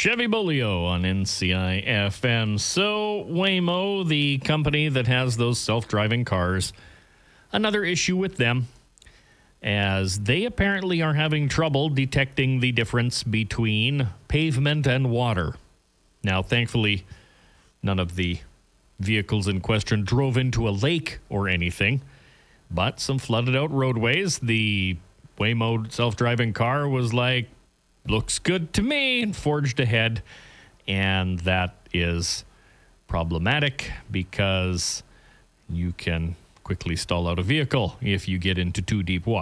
Chevy Bolio on NCI FM. So, Waymo, the company that has those self-driving cars, another issue with them, as they apparently are having trouble detecting the difference between pavement and water. Now, thankfully, none of the vehicles in question drove into a lake or anything, but some flooded out roadways. The Waymo self-driving car was like, looks good to me, and forged ahead. And that is problematic because you can quickly stall out a vehicle if you get into too deep water.